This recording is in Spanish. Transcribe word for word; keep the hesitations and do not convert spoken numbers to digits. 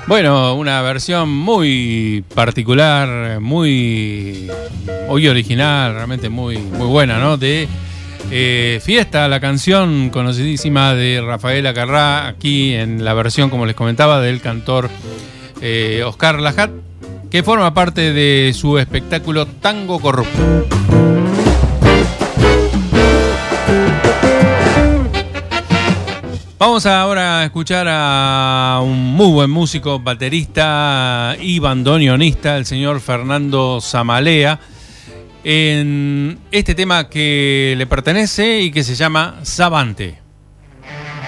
Bueno, una versión muy particular, muy, muy original, realmente muy, muy buena, ¿no? De eh, Fiesta, la canción conocidísima de Rafael Acarrá, aquí en la versión, como les comentaba, del cantor eh, Oscar Lajat, que forma parte de su espectáculo Tango Corrupto. Vamos ahora a escuchar a un muy buen músico, baterista y bandoneonista, el señor Fernando Zamalea, en este tema que le pertenece y que se llama Sabante.